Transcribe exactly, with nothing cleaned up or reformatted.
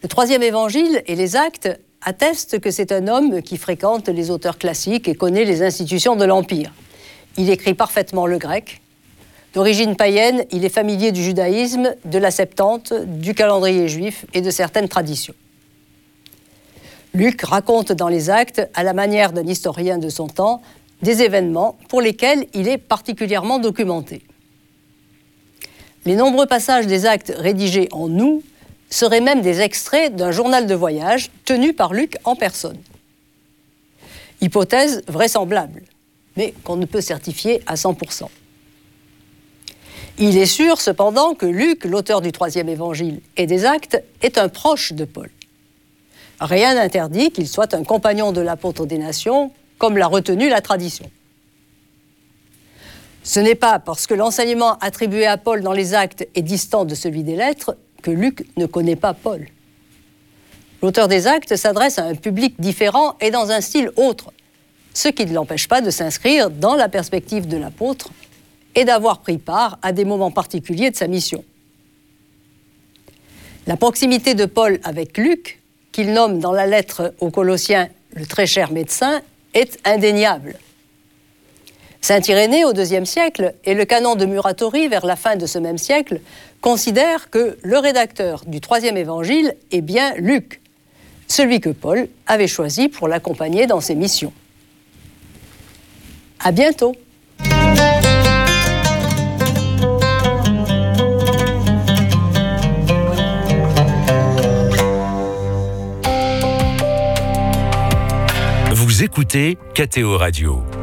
Le troisième évangile et les Actes attestent que c'est un homme qui fréquente les auteurs classiques et connaît les institutions de l'Empire. Il écrit parfaitement le grec. D'origine païenne, il est familier du judaïsme, de la Septante, du calendrier juif et de certaines traditions. Luc raconte dans les Actes, à la manière d'un historien de son temps, des événements pour lesquels il est particulièrement documenté. Les nombreux passages des Actes rédigés en nous seraient même des extraits d'un journal de voyage tenu par Luc en personne. Hypothèse vraisemblable, mais qu'on ne peut certifier à cent pour cent. Il est sûr, cependant, que Luc, l'auteur du troisième évangile et des Actes, est un proche de Paul. Rien n'interdit qu'il soit un compagnon de l'apôtre des nations, comme l'a retenu la tradition. Ce n'est pas parce que l'enseignement attribué à Paul dans les Actes est distant de celui des Lettres que Luc ne connaît pas Paul. L'auteur des Actes s'adresse à un public différent et dans un style autre, ce qui ne l'empêche pas de s'inscrire dans la perspective de l'apôtre et d'avoir pris part à des moments particuliers de sa mission. La proximité de Paul avec Luc, qu'il nomme dans la lettre aux Colossiens « le très cher médecin », est indéniable. Saint Irénée, au deuxième siècle, et le canon de Muratori, vers la fin de ce même siècle, considèrent que le rédacteur du troisième évangile est bien Luc, celui que Paul avait choisi pour l'accompagner dans ses missions. À bientôt. Vous écoutez K T O Radio.